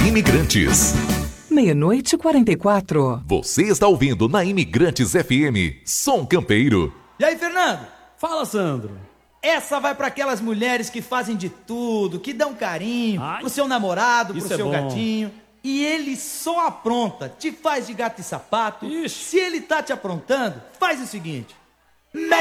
Imigrantes. 00:44. Você está ouvindo na Imigrantes FM, Som Campeiro. E aí, Fernando? Fala, Sandro. Essa vai para aquelas mulheres que fazem de tudo, que dão carinho pro seu namorado, pro seu gatinho. E ele só apronta, te faz de gato e sapato. Ixi. Se ele tá te aprontando, faz o seguinte: mete